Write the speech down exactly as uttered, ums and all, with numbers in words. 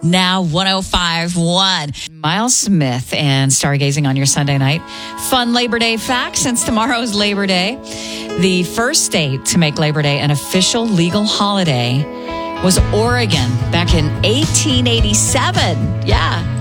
Now one oh five point one. Miles Smith and stargazing on your Sunday night. Fun Labor Day fact, since tomorrow is Labor Day. The first state to make Labor Day an official legal holiday was Oregon back in eighteen eighty-seven. Yeah.